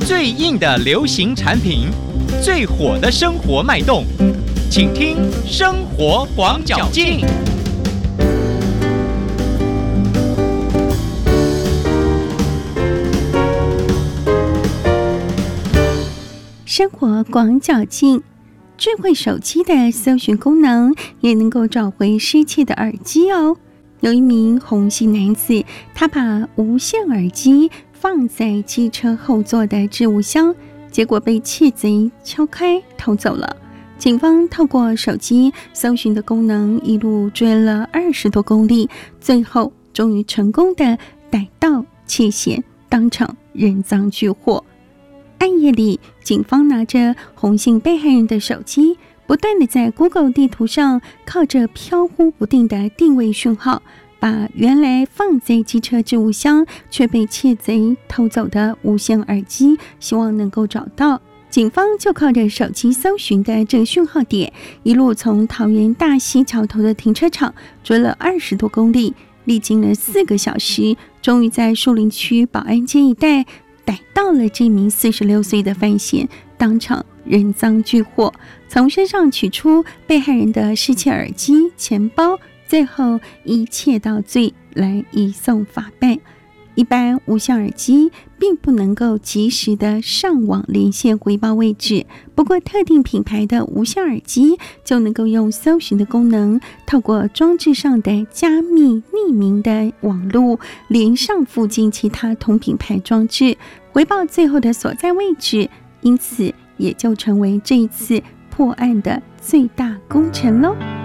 最硬的流行产品，最火的生活脉动，请听《生活广角镜》。 生活广角镜，智慧手机的搜寻功能也能够找回失窃的耳机哦。有一名洪姓男子，他把无线耳机放在机车后座的置物箱，结果被窃贼敲开偷走了。警方透过手机搜寻的功能，一路追了20多公里，最后终于成功的逮到窃嫌，当场人赃俱获。暗夜里，警方拿着洪姓被害人的手机，不断的在 Google 地图上靠着飘忽不定的定位讯号，把原来放在机车置物箱却被窃贼偷走的无线耳机，希望能够找到。警方就靠着手机搜寻的这个讯号点，一路从桃园大溪桥头的停车场追了20多公里，历经了4个小时，终于在树林区保安街一带逮到了这名46岁的犯嫌，当场人赃俱获，从身上取出被害人的失窃耳机、钱包，最后依窃盗罪来移送法办。一般无线耳机并不能够及时的上网连线回报位置，不过特定品牌的无线耳机就能够用搜寻的功能，透过装置上的加密匿名的网路连上附近其他同品牌装置，回报最后的所在位置，因此也就成为这一次破案的最大功臣咯。